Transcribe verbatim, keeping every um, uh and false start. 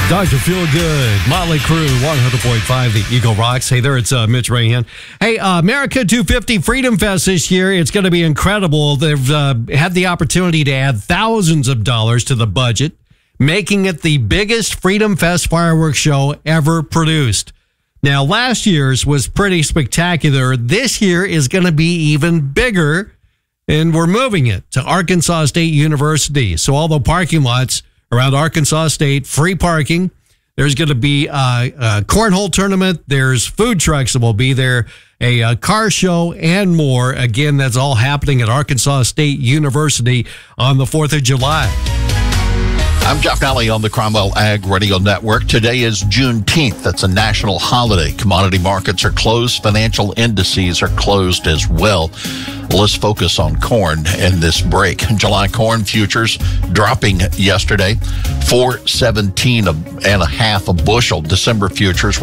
Doctor Feel Good, Motley Crue, one hundred point five, the Eagle Rocks. Hey there, it's uh, Mitch Rahan. Hey, uh, America two fifty Freedom Fest this year. It's going to be incredible. They've uh, had the opportunity to add thousands of dollars to the budget, making it the biggest Freedom Fest fireworks show ever produced. Now, last year's was pretty spectacular. This year is going to be even bigger, and we're moving it to Arkansas State University. So all the parking lots around Arkansas State, free parking. There's going to be a, a cornhole tournament. There's food trucks that will be there, a, a car show, and more. Again, that's all happening at Arkansas State University on the fourth of July. I'm Jeff Nally on the Cromwell Ag Radio Network. Today is Juneteenth. That's a national holiday. Commodity markets are closed. Financial indices are closed as well. Let's focus on corn in this break. July corn futures dropping yesterday, four seventeen and a half a bushel. December futures